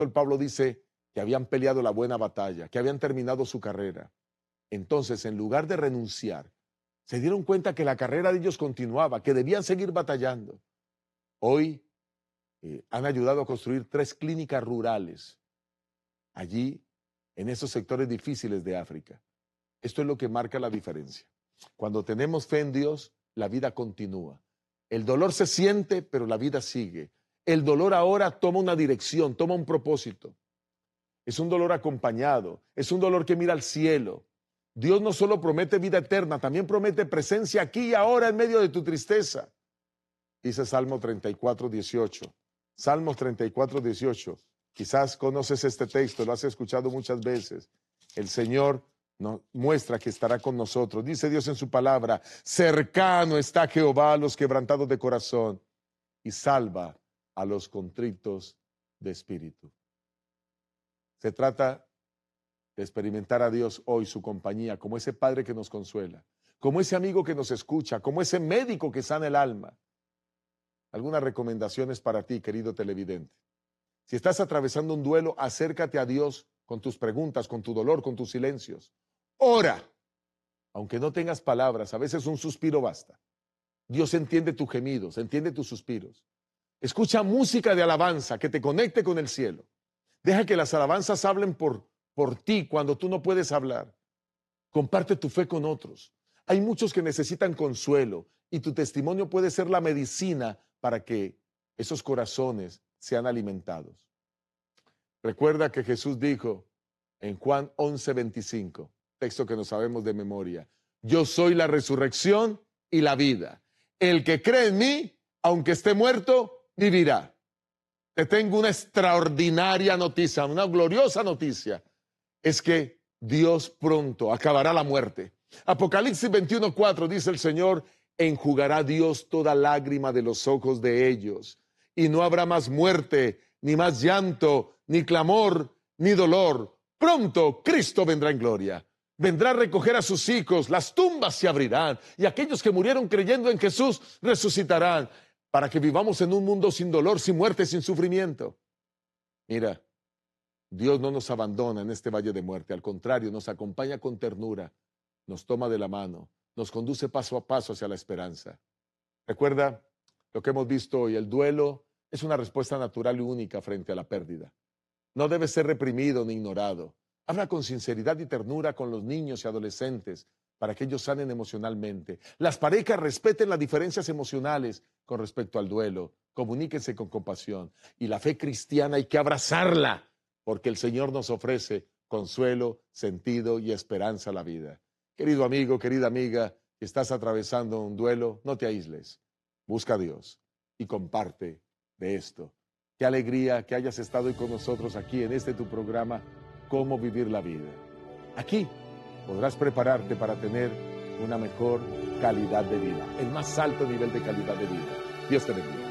Pablo dice que habían peleado la buena batalla, que habían terminado su carrera. Entonces, en lugar de renunciar, se dieron cuenta que la carrera de ellos continuaba, que debían seguir batallando. Hoy han ayudado a construir 3 clínicas rurales allí, en esos sectores difíciles de África. Esto es lo que marca la diferencia. Cuando tenemos fe en Dios, la vida continúa. El dolor se siente, pero la vida sigue. El dolor ahora toma una dirección, toma un propósito. Es un dolor acompañado, es un dolor que mira al cielo. Dios no solo promete vida eterna, también promete presencia aquí y ahora en medio de tu tristeza. Dice Salmo 34, 18. Salmos 34, 18. Quizás conoces este texto, lo has escuchado muchas veces. El Señor nos muestra que estará con nosotros. Dice Dios en su palabra, cercano está Jehová a los quebrantados de corazón y salva a los contritos de espíritu. Se trata de experimentar a Dios hoy, su compañía, como ese Padre que nos consuela, como ese amigo que nos escucha, como ese médico que sana el alma. Algunas recomendaciones para ti, querido televidente. Si estás atravesando un duelo, acércate a Dios con tus preguntas, con tu dolor, con tus silencios. Ora, aunque no tengas palabras, a veces un suspiro basta. Dios entiende tus gemidos, entiende tus suspiros. Escucha música de alabanza que te conecte con el cielo. Deja que las alabanzas hablen por ti cuando tú no puedes hablar. Comparte tu fe con otros. Hay muchos que necesitan consuelo y tu testimonio puede ser la medicina para que esos corazones sean alimentados. Recuerda que Jesús dijo en Juan 11:25, texto que no sabemos de memoria, yo soy la resurrección y la vida. El que cree en mí, aunque esté muerto, vivirá. Te tengo una extraordinaria noticia, una gloriosa noticia. Es que Dios pronto acabará la muerte. Apocalipsis 21:4 dice el Señor, enjugará Dios toda lágrima de los ojos de ellos, y no habrá más muerte, ni más llanto, ni clamor, ni dolor. Pronto Cristo vendrá en gloria. Vendrá a recoger a sus hijos, las tumbas se abrirán, y aquellos que murieron creyendo en Jesús resucitarán, para que vivamos en un mundo sin dolor, sin muerte, sin sufrimiento. Mira, Dios no nos abandona en este valle de muerte, al contrario, nos acompaña con ternura, nos toma de la mano, nos conduce paso a paso hacia la esperanza. Recuerda lo que hemos visto hoy, el duelo es una respuesta natural y única frente a la pérdida. No debe ser reprimido ni ignorado. Habla con sinceridad y ternura con los niños y adolescentes para que ellos sanen emocionalmente. Las parejas respeten las diferencias emocionales con respecto al duelo. Comuníquense con compasión. Y la fe cristiana hay que abrazarla, porque el Señor nos ofrece consuelo, sentido y esperanza a la vida. Querido amigo, querida amiga, si estás atravesando un duelo, no te aísles. Busca a Dios y comparte de esto. Qué alegría que hayas estado hoy con nosotros aquí en este tu programa, Cómo Vivir la Vida. Aquí podrás prepararte para tener una mejor calidad de vida, el más alto nivel de calidad de vida. Dios te bendiga.